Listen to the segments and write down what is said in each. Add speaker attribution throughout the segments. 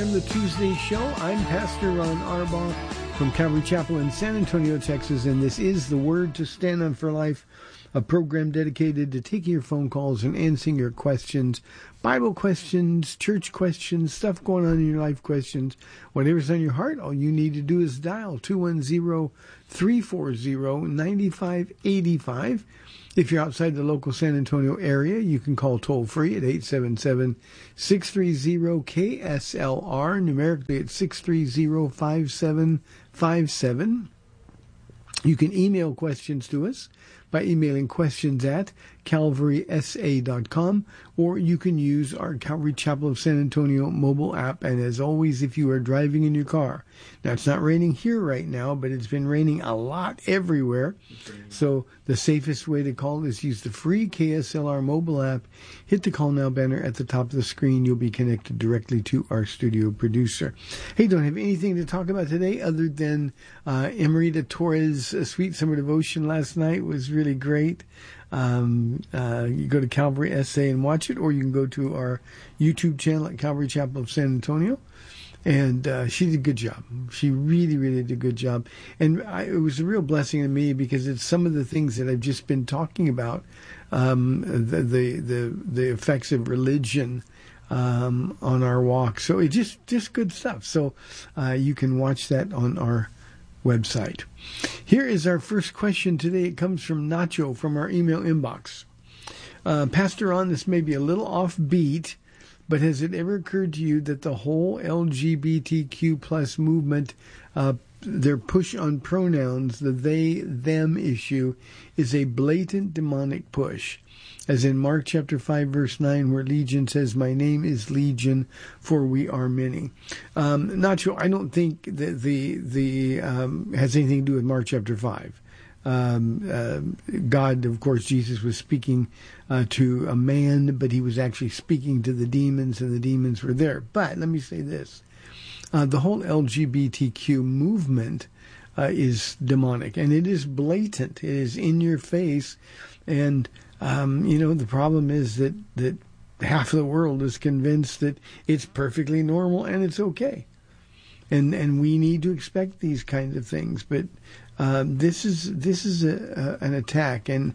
Speaker 1: program, The Tuesday Show. I'm Pastor Ron Arbaugh from Calvary Chapel in San Antonio, Texas, and this is The Word to Stand on for Life, a program dedicated to taking your phone calls and answering your questions, Bible questions, church questions, stuff going on in your life questions. Whatever's on your heart, all you need to do is dial 210-340-9585. If you're outside the local San Antonio area, you can call toll-free at 877-630-KSLR. Numerically, it's 630-5757. You can email questions to us by emailing questions at calvarysa.com, or you can use our Calvary Chapel of San Antonio mobile app. And as always, if you are driving in your car, now it's not raining here right now, but it's been raining a lot everywhere. So the safest way to call is use the free KSLR mobile app. Hit the Call Now banner at the top of the screen. You'll be connected directly to our studio producer. Hey, don't have anything to talk about today other than Emerita Torres' Sweet Summer Devotion last night was really great. You go to Calvary SA and watch it, or you can go to our YouTube channel at Calvary Chapel of San Antonio. And she did a good job. She really, really did a good job. And it was a real blessing to me because it's some of the things that I've just been talking about, the effects of religion on our walk. So it's just good stuff. So you can watch that on our website. Here is our first question today. It comes from Nacho from our email inbox. Pastor Ron, this may be a little offbeat, but has it ever occurred to you that the whole LGBTQ plus movement, their push on pronouns, the they, them issue, is a blatant demonic push? As in Mark chapter 5, verse 9, where Legion says, "My name is Legion, for we are many." Nacho, I don't think that the has anything to do with Mark chapter 5. God, of course, Jesus was speaking to a man, but he was actually speaking to the demons, and the demons were there. But let me say this. The whole LGBTQ movement is demonic, and it is blatant. It is in your face. And, the problem is that half of the world is convinced that it's perfectly normal and it's okay. And we need to expect these kinds of things. But this is an attack and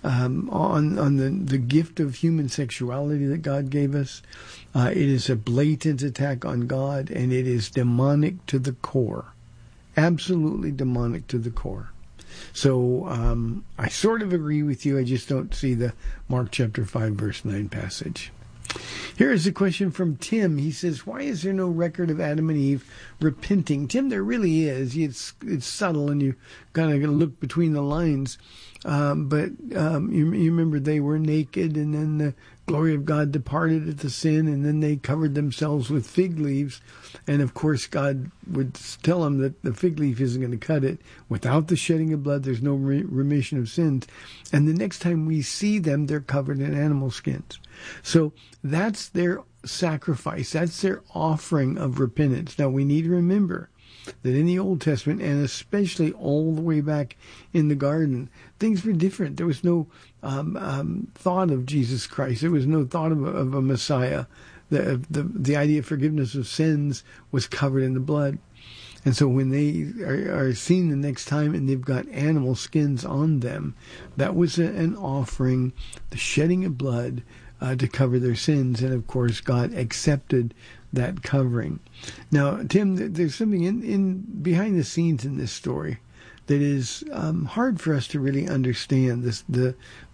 Speaker 1: on the gift of human sexuality that God gave us. It is a blatant attack on God, and it is demonic to the core. Absolutely demonic to the core. So I sort of agree with you. I just don't see the Mark chapter 5, verse 9 passage. Here is a question from Tim. He says, why is there no record of Adam and Eve repenting? Tim, there really is. It's subtle, and you kind of look between the lines. But you remember they were naked, and then the glory of God departed at the sin, and then they covered themselves with fig leaves. And, of course, God would tell them that the fig leaf isn't going to cut it. Without the shedding of blood, there's no remission of sins. And the next time we see them, they're covered in animal skins. So that's their sacrifice. That's their offering of repentance. Now, we need to remember that in the Old Testament, and especially all the way back in the garden, things were different. There was no thought of Jesus Christ. There was no thought of a Messiah. The idea of forgiveness of sins was covered in the blood. And so when they are seen the next time and they've got animal skins on them, that was an offering, the shedding of blood to cover their sins. And, of course, God accepted that covering. Now, Tim, there's something in behind the scenes in this story that is hard for us to really understand, the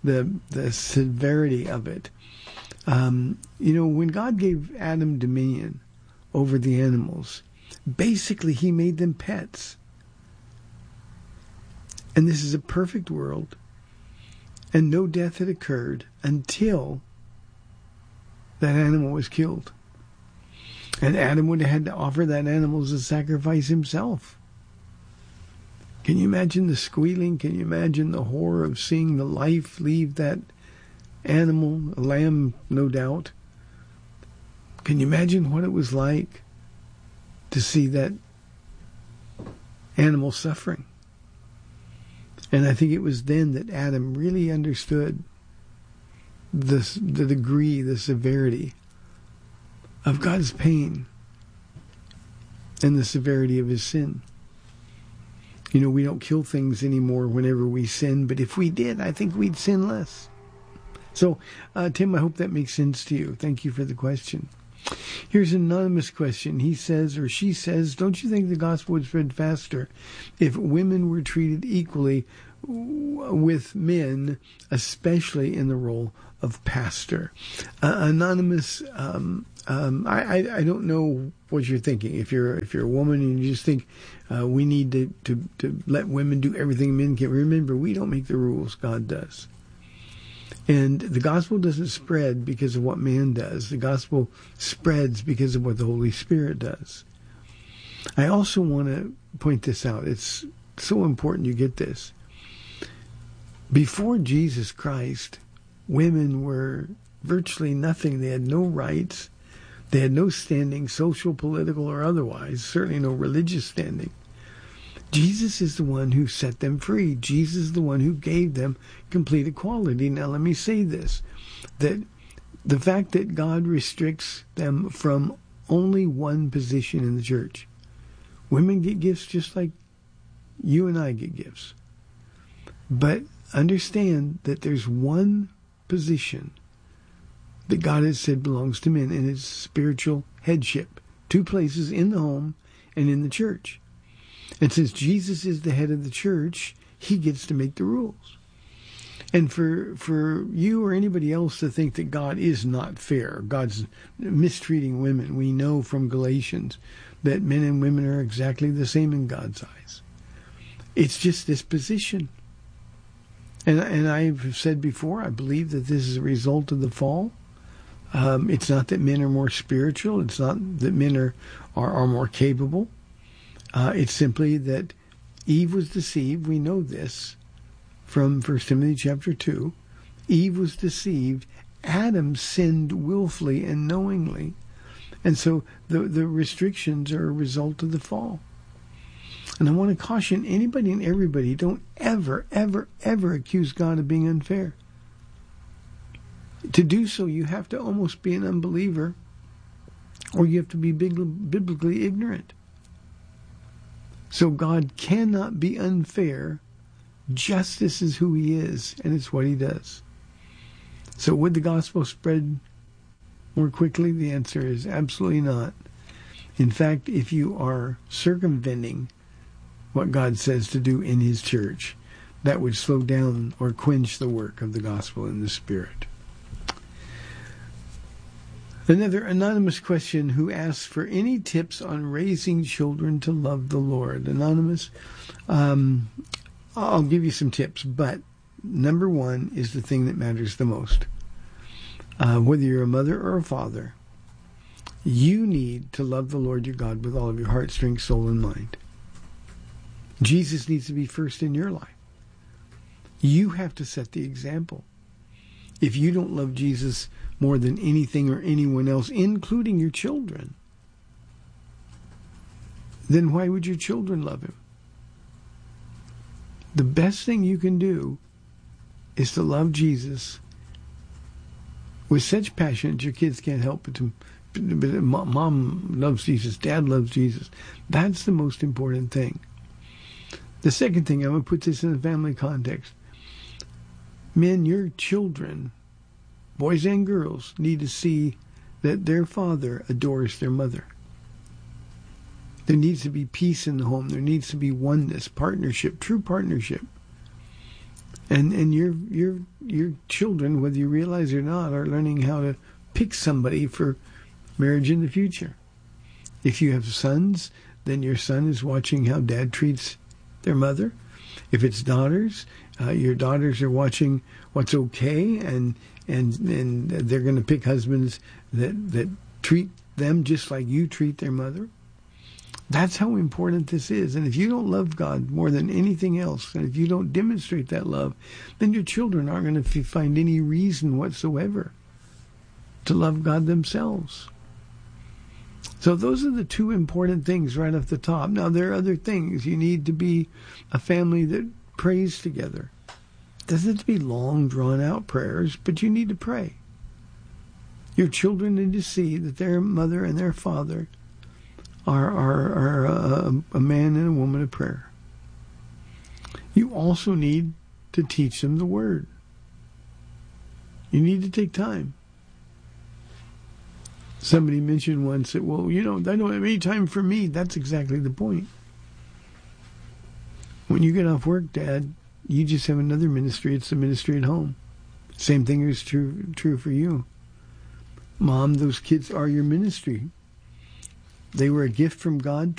Speaker 1: severity of it. When God gave Adam dominion over the animals, basically he made them pets. And this is a perfect world, and no death had occurred until that animal was killed. And Adam would have had to offer that animal as a sacrifice himself. Can you imagine the squealing? Can you imagine the horror of seeing the life leave that animal, a lamb, no doubt? Can you imagine what it was like to see that animal suffering? And I think it was then that Adam really understood the degree, the severity of God's pain and the severity of his sin. You know, we don't kill things anymore whenever we sin, but if we did, I think we'd sin less. So, Tim, I hope that makes sense to you. Thank you for the question. Here's an anonymous question. He says, or she says, don't you think the gospel would spread faster if women were treated equally with men, especially in the role of pastor? Anonymous, I don't know what you're thinking. If you're a woman and you just think we need to let women do everything men can, remember, we don't make the rules. God does. And the gospel doesn't spread because of what man does. The gospel spreads because of what the Holy Spirit does. I also want to point this out. It's so important you get this. Before Jesus Christ, women were virtually nothing. They had no rights. They had no standing, social, political, or otherwise, certainly no religious standing. Jesus is the one who set them free. Jesus is the one who gave them complete equality. Now, let me say this, that the fact that God restricts them from only one position in the church. Women get gifts just like you and I get gifts. But understand that there's one position that God has said belongs to men, and it's spiritual headship. 2 places, in the home and in the church. And since Jesus is the head of the church, he gets to make the rules. And for you or anybody else to think that God is not fair, God's mistreating women, we know from Galatians that men and women are exactly the same in God's eyes. It's just this position. And I've said before, I believe that this is a result of the fall. It's not that men are more spiritual. It's not that men are more capable. It's simply that Eve was deceived. We know this from 1 Timothy chapter 2. Eve was deceived. Adam sinned willfully and knowingly. And so the restrictions are a result of the fall. And I want to caution anybody and everybody, don't ever, ever, ever accuse God of being unfair. To do so, you have to almost be an unbeliever, or you have to be biblically ignorant. So God cannot be unfair. Justice is who he is, and it's what he does. So would the gospel spread more quickly? The answer is absolutely not. In fact, if you are circumventing what God says to do in his church, that would slow down or quench the work of the gospel in the Spirit. Another anonymous question who asks for any tips on raising children to love the Lord. Anonymous, I'll give you some tips, but number one is the thing that matters the most. Whether you're a mother or a father, you need to love the Lord your God with all of your heart, strength, soul, and mind. Jesus needs to be first in your life. You have to set the example. If you don't love Jesus more than anything or anyone else, including your children, then why would your children love him? The best thing you can do is to love Jesus with such passion that your kids can't help but mom loves Jesus, dad loves Jesus. That's the most important thing. The second thing, I'm going to put this in the family context. Men, your children, boys and girls, need to see that their father adores their mother. There needs to be peace in the home. There needs to be oneness, partnership, true partnership. And your children, whether you realize it or not, are learning how to pick somebody for marriage in the future. If you have sons, then your son is watching how dad treats their mother. If it's daughters, your daughters are watching what's okay, and they're going to pick husbands that treat them just like you treat their mother. That's how important this is. And if you don't love God more than anything else, and if you don't demonstrate that love, then your children aren't going to find any reason whatsoever to love God themselves. So those are the two important things right off the top. Now, there are other things. You need to be a family that prays together. It doesn't have to be long, drawn-out prayers, but you need to pray. Your children need to see that their mother and their father are a man and a woman of prayer. You also need to teach them the Word. You need to take time. Somebody mentioned once that, well, I don't have any time for me. That's exactly the point. When you get off work, Dad, you just have another ministry. It's the ministry at home. Same thing is true for you. Mom, those kids are your ministry. They were a gift from God